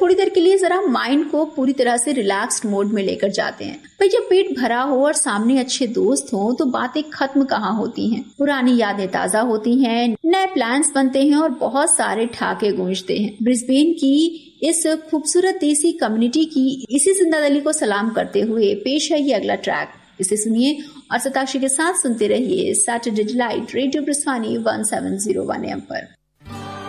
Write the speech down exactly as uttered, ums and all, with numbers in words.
थोड़ी देर के लिए जरा माइंड को पूरी तरह से रिलैक्स्ड मोड में लेकर जाते हैं। भाई जब पेट भरा हो और सामने अच्छे दोस्त हो तो बातें खत्म कहाँ होती हैं, पुरानी यादें ताजा होती हैं, नए प्लान्स बनते हैं और बहुत सारे ठहाके गूंजते हैं। ब्रिस्बेन की इस खूबसूरत देसी कम्युनिटी की इसी जिंदा दिली को सलाम करते हुए पेश है ये अगला ट्रैक। इसे सुनिए और सताक्षी के साथ सुनते रहिए Saturday delight radio ब्रिस्वानी one seven zero one M पर।